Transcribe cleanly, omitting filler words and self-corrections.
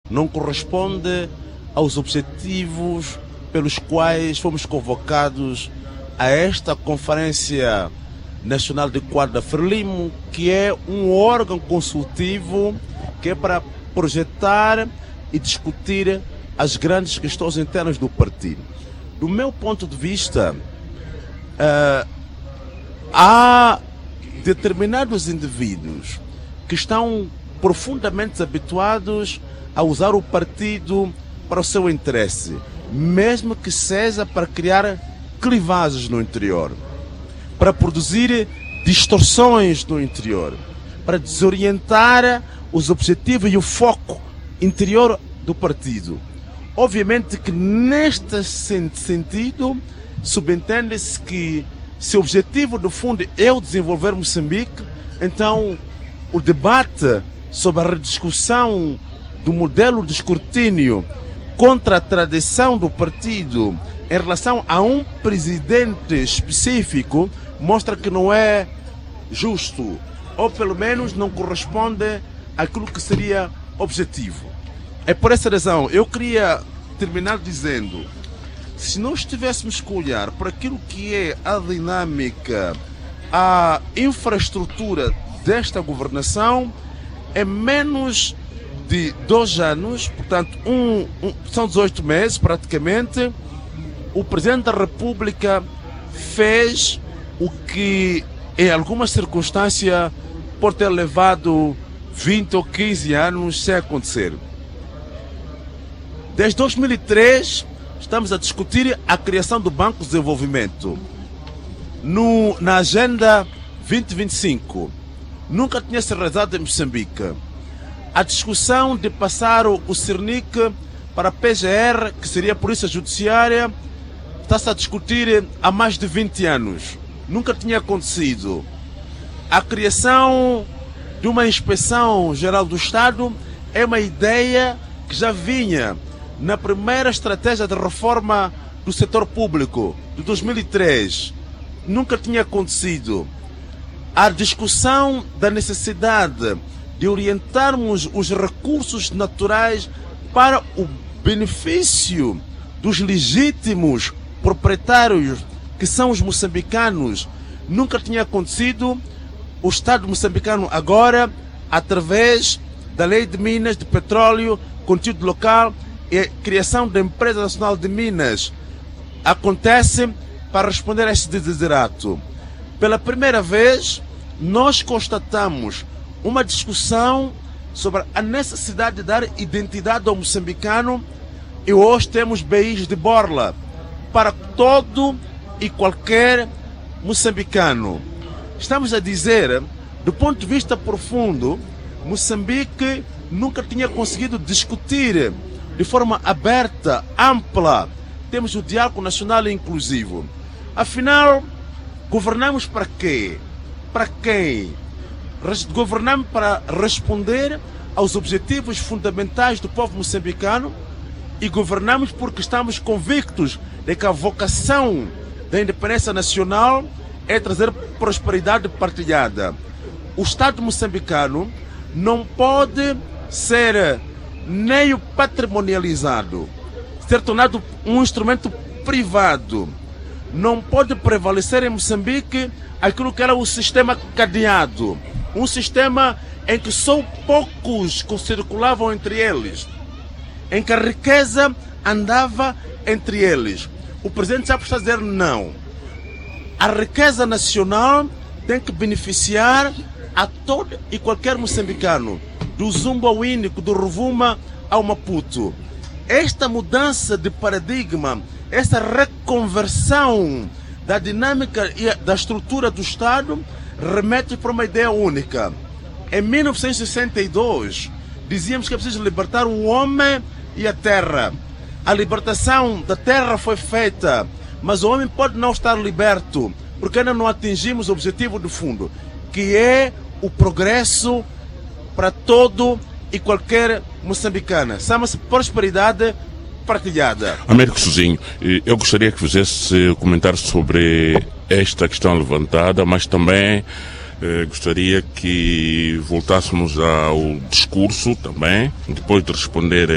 não corresponde aos objetivos pelos quais fomos convocados a esta Conferência Nacional de Quadro da Frelimo, que é um órgão consultivo que é para projetar e discutir as grandes questões internas do partido. Do meu ponto de vista, há determinados indivíduos que estão profundamente habituados a usar o partido para o seu interesse, mesmo que seja para criar clivagens no interior, para produzir distorções no interior, para desorientar os objetivos e o foco interior do partido. Obviamente que neste sentido subentende-se que se o objetivo do fundo é o desenvolver Moçambique, então o debate sobre a rediscussão do modelo de escrutínio contra a tradição do partido em relação a um presidente específico mostra que não é justo, ou pelo menos não corresponde àquilo que seria objetivo. É por essa razão, eu queria terminar dizendo, se nós tivéssemos que olhar para aquilo que é a dinâmica, a infraestrutura desta governação, é menos de 2 anos, portanto, são 18 meses praticamente, o Presidente da República fez o que em algumas circunstâncias pode ter levado 20 ou 15 anos sem acontecer. Desde 2003 estamos a discutir a criação do Banco de Desenvolvimento na Agenda 2025. Nunca tinha se realizado em Moçambique. A discussão de passar o CIRNIC para a PGR, que seria a Polícia Judiciária, está-se a discutir há mais de 20 anos. Nunca tinha acontecido. A criação de uma Inspeção Geral do Estado é uma ideia que já vinha na primeira estratégia de reforma do setor público de 2003. Nunca tinha acontecido. A discussão da necessidade de orientarmos os recursos naturais para o benefício dos legítimos proprietários que são os moçambicanos nunca tinha acontecido. O Estado moçambicano agora, através da Lei de Minas, de Petróleo, Conteúdo Local e a criação da Empresa Nacional de Minas, acontece para responder a esse desiderato. Pela primeira vez, nós constatamos uma discussão sobre a necessidade de dar identidade ao moçambicano e hoje temos BIs de borla para todo e qualquer moçambicano. Estamos a dizer, do ponto de vista profundo, Moçambique nunca tinha conseguido discutir de forma aberta, ampla. Temos o diálogo nacional e inclusivo. Afinal, governamos para quê? Para quem? Governamos para responder aos objetivos fundamentais do povo moçambicano e governamos porque estamos convictos de que a vocação da independência nacional é trazer prosperidade partilhada. O Estado moçambicano não pode ser nem patrimonializado, ser tornado um instrumento privado. Não pode prevalecer em Moçambique aquilo que era o sistema cadeado, um sistema em que só poucos circulavam entre eles, em que a riqueza andava entre eles. O presidente já precisa dizer não. A riqueza nacional tem que beneficiar a todo e qualquer moçambicano, do Zumba ao Índico, do Rovuma ao Maputo. Esta mudança de paradigma, essa reconversão da dinâmica e da estrutura do Estado remete para uma ideia única. Em 1962, dizíamos que é preciso libertar o homem e a terra. A libertação da terra foi feita, mas o homem pode não estar liberto, porque ainda não atingimos o objetivo do fundo, que é o progresso para todo e qualquer moçambicana. Chama-se prosperidade partilhada. Américo Sozinho, eu gostaria que fizesse comentário sobre esta questão levantada, mas também gostaria que voltássemos ao discurso também, depois de responder